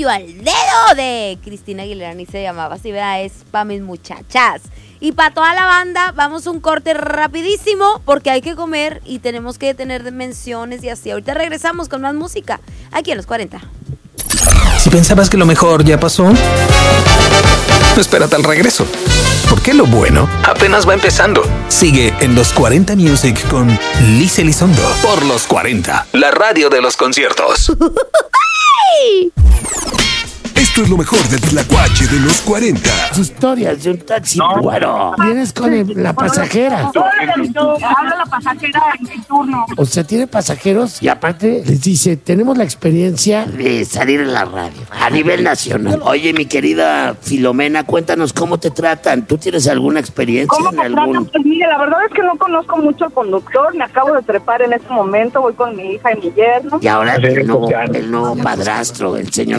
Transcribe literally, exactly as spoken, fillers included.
anillo al dedo de Cristina Aguilera, ni se llamaba así, ¿verdad? Es para mis muchachas. Y para toda la banda, vamos a un corte rapidísimo porque hay que comer y tenemos que tener menciones y así. Ahorita regresamos con más música aquí en Los cuarenta. Si pensabas que lo mejor ya pasó, espérate al regreso, porque lo bueno apenas va empezando. Sigue en Los cuarenta Music con Liz Elizondo por Los cuarenta, la radio de los conciertos. Esto es lo mejor del Tlacuache de Los cuarenta. Historias de un taxi bueno. Vienes con el- la pasajera. Habla la pasajera en mi turno. O sea, tiene pasajeros y aparte les dice, tenemos la experiencia de salir en la radio a nivel nacional. Oye, mi querida Filomena, cuéntanos cómo te tratan. ¿Tú tienes alguna experiencia ¿Cómo en te tratan? algún...? Pues mire, la verdad es que no conozco mucho al conductor. Me acabo de trepar en este momento. Voy con mi hija y mi yerno. Y ahora el nuevo, el nuevo padrastro, el señor